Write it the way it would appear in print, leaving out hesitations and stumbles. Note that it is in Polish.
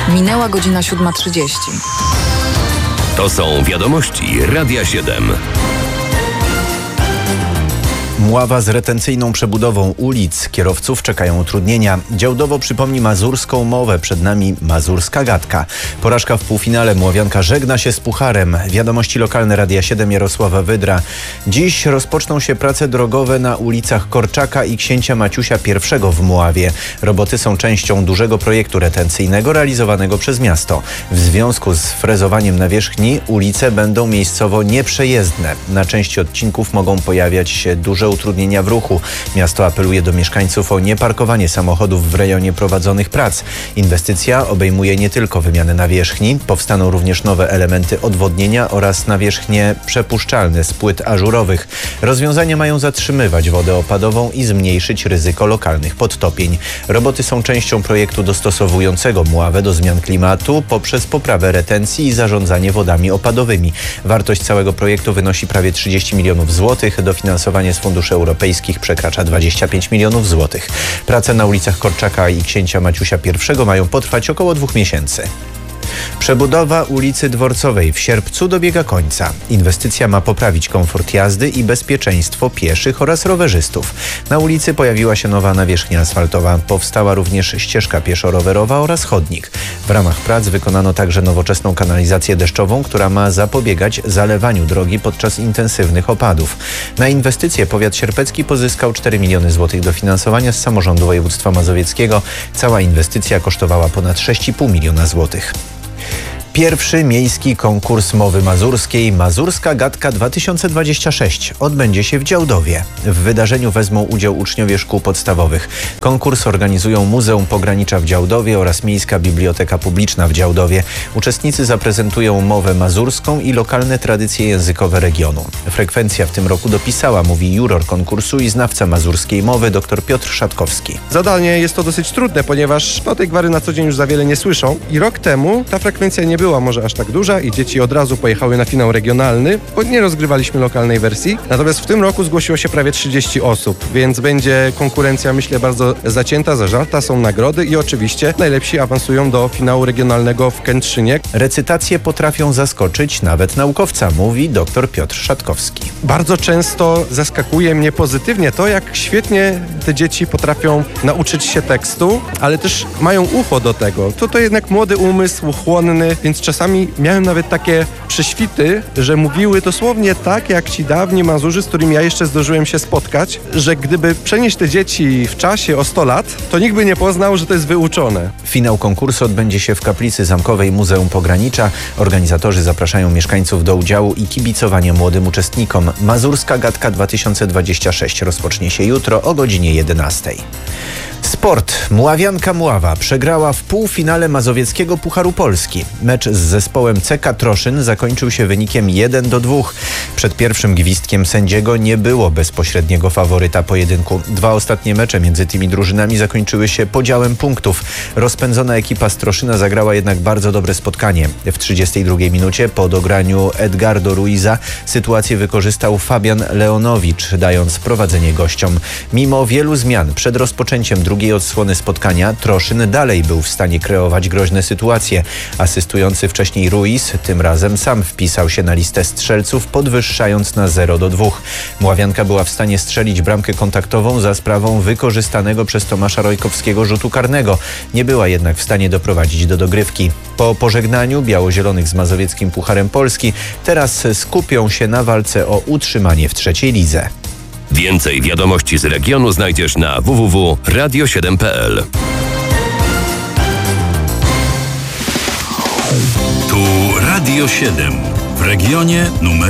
Minęła godzina 7:30. To są wiadomości Radia 7. Mława z retencyjną przebudową ulic. Kierowców czekają utrudnienia. Działdowo przypomni mazurską mowę. Przed nami mazurska gadka. Porażka w półfinale. Mławianka żegna się z pucharem. Wiadomości lokalne Radia 7 Jarosława Wydra. Dziś rozpoczną się prace drogowe na ulicach Korczaka i Księcia Maciusia I w Mławie. Roboty są częścią dużego projektu retencyjnego realizowanego przez miasto. W związku z frezowaniem nawierzchni ulice będą miejscowo nieprzejezdne. Na części odcinków mogą pojawiać się duże utrudnienia w ruchu. Miasto apeluje do mieszkańców o nieparkowanie samochodów w rejonie prowadzonych prac. Inwestycja obejmuje nie tylko wymianę nawierzchni, powstaną również nowe elementy odwodnienia oraz nawierzchnie przepuszczalne z płyt ażurowych. Rozwiązania mają zatrzymywać wodę opadową i zmniejszyć ryzyko lokalnych podtopień. Roboty są częścią projektu dostosowującego Mławę do zmian klimatu poprzez poprawę retencji i zarządzanie wodami opadowymi. Wartość całego projektu wynosi prawie 30 milionów złotych. Dofinansowanie z funduszy europejskich przekracza 25 milionów złotych. Prace na ulicach Korczaka i Księcia Maciusia I mają potrwać około 2 miesięcy. Przebudowa ulicy Dworcowej w Sierpcu dobiega końca. Inwestycja ma poprawić komfort jazdy i bezpieczeństwo pieszych oraz rowerzystów. Na ulicy pojawiła się nowa nawierzchnia asfaltowa. Powstała również ścieżka pieszo-rowerowa oraz chodnik. W ramach prac wykonano także nowoczesną kanalizację deszczową, która ma zapobiegać zalewaniu drogi podczas intensywnych opadów. Na inwestycje powiat sierpecki pozyskał 4 miliony złotych dofinansowania z samorządu województwa mazowieckiego. Cała inwestycja kosztowała ponad 6,5 miliona złotych. Pierwszy miejski konkurs mowy mazurskiej Mazurska Gadka 2026 odbędzie się w Działdowie. W wydarzeniu wezmą udział uczniowie szkół podstawowych. Konkurs organizują Muzeum Pogranicza w Działdowie oraz Miejska Biblioteka Publiczna w Działdowie. Uczestnicy zaprezentują mowę mazurską i lokalne tradycje językowe regionu. Frekwencja w tym roku dopisała, mówi juror konkursu i znawca mazurskiej mowy dr Piotr Szatkowski. Zadanie jest to dosyć trudne, ponieważ tej gwary na co dzień już za wiele nie słyszą i rok temu ta frekwencja nie była może aż tak duża i dzieci od razu pojechały na finał regionalny, bo nie rozgrywaliśmy lokalnej wersji. Natomiast w tym roku zgłosiło się prawie 30 osób, więc będzie konkurencja, myślę, bardzo zacięta, zażarta, są nagrody i oczywiście najlepsi awansują do finału regionalnego w Kętrzynie. Recytacje potrafią zaskoczyć nawet naukowca, mówi dr Piotr Szatkowski. Bardzo często zaskakuje mnie pozytywnie to, jak świetnie te dzieci potrafią nauczyć się tekstu, ale też mają ucho do tego. To jednak młody umysł, chłonny, więc czasami miałem nawet takie prześwity, że mówiły dosłownie tak, jak ci dawni Mazurzy, z którymi ja jeszcze zdążyłem się spotkać, że gdyby przenieść te dzieci w czasie o 100 lat, to nikt by nie poznał, że to jest wyuczone. Finał konkursu odbędzie się w kaplicy zamkowej Muzeum Pogranicza. Organizatorzy zapraszają mieszkańców do udziału i kibicowania młodym uczestnikom. Mazurska Gadka 2026 rozpocznie się jutro o godzinie 11. Sport. Mławianka Mława przegrała w półfinale Mazowieckiego Pucharu Polski. Mecz z zespołem CK Troszyn zakończył się wynikiem 1-2. Przed pierwszym gwizdkiem sędziego nie było bezpośredniego faworyta pojedynku. 2 ostatnie mecze między tymi drużynami zakończyły się podziałem punktów. Rozpędzona ekipa z Troszyna zagrała jednak bardzo dobre spotkanie. W 32 minucie po dograniu Edgardo Ruiza sytuację wykorzystał Fabian Leonowicz, dając prowadzenie gościom. Mimo wielu zmian przed rozpoczęciem drugiej odsłony spotkania Troszyn dalej był w stanie kreować groźne sytuacje. Asystujący wcześniej Ruiz tym razem sam wpisał się na listę strzelców, podwyższając na 0-2. Mławianka była w stanie strzelić bramkę kontaktową za sprawą wykorzystanego przez Tomasza Rojkowskiego rzutu karnego. Nie była jednak w stanie doprowadzić do dogrywki. Po pożegnaniu biało-zielonych z Mazowieckim Pucharem Polski teraz skupią się na walce o utrzymanie w trzeciej lidze. Więcej wiadomości z regionu znajdziesz na www.radio7.pl. Tu Radio 7 w regionie numer